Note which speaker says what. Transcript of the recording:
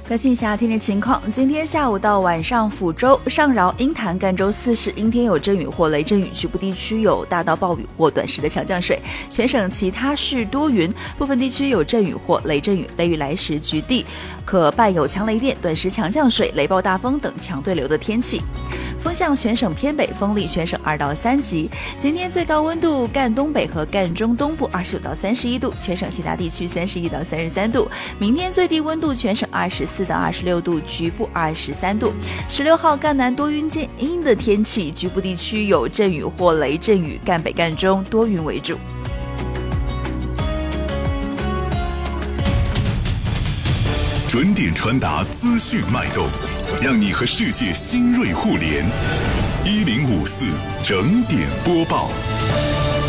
Speaker 1: 关心一下天气情况，今天下午到晚上，抚州、上饶、鹰潭、赣州4市阴天有阵雨或雷阵雨，局部地区有大到暴雨或短时的强降水。全省其他市多云，部分地区有阵雨或雷阵雨，雷雨来时局地可伴有强雷电、短时强降水、雷暴大风等强对流的天气。风向全省偏北，风力全省2到3级。今天最高温度赣东北和赣中东部29到31度，全省其他地区31到33度。明天最低温度全省24到26度，局部23度。16号赣南多云见阴的天气，局部地区有阵雨或雷阵雨，赣北赣中多云为主。
Speaker 2: 准点传达资讯脉动，让你和世界新锐互联。1054整点播报。